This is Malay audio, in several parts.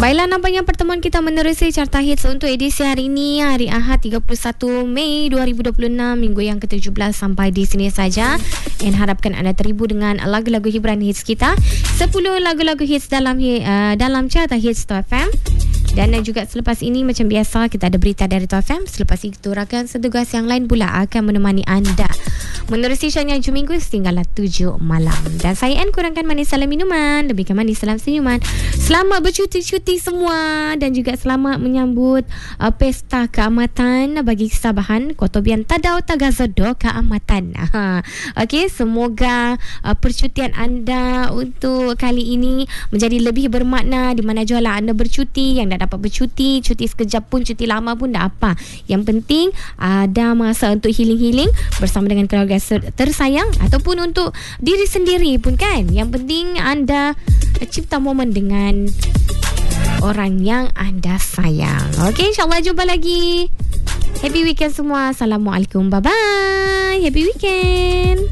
Baiklah, nampaknya pertemuan kita menerusi Carta Hits untuk edisi hari ini, hari Ahad 31 Mei 2026, minggu yang ke-17. Sampai di sini saja. Dan harapkan anda terhibur dengan lagu-lagu hiburan hits kita. 10 lagu-lagu hits dalam Carta Hits Top FM. Dan juga selepas ini, macam biasa, kita ada berita dari Top FM. Selepas itu, rakan setugas yang lain pula akan menemani anda menerusi shownya Hujung Minggu sehinggalah 7 malam. Dan saya Ann, kurangkan manis salam minuman, lebihkan manis salam senyuman. Selamat bercuti-cuti semua dan juga selamat menyambut pesta keamatan bagi Sabahan Kotobian Tadau Tagazodo Keamatan. Okey, semoga percutian anda untuk kali ini menjadi lebih bermakna, di mana jualan anda bercuti, yang dah dapat bercuti, cuti sekejap pun, cuti lama pun tak apa. Yang penting ada masa untuk healing-healing bersama dengan keluarga tersayang ataupun untuk diri sendiri pun kan. Yang penting anda cipta momen dengan orang yang anda sayang. Okey, insyaAllah jumpa lagi. Happy weekend semua. Assalamualaikum. Bye-bye. Happy weekend.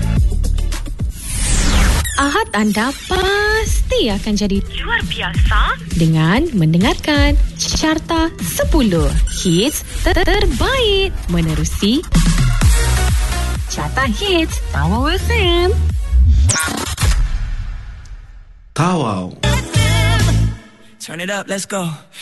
Ahad anda pasti akan jadi luar biasa dengan mendengarkan Carta 10 Hits terbaik menerusi Carta Hits Tawau FM. Tawau. Turn it up, let's go.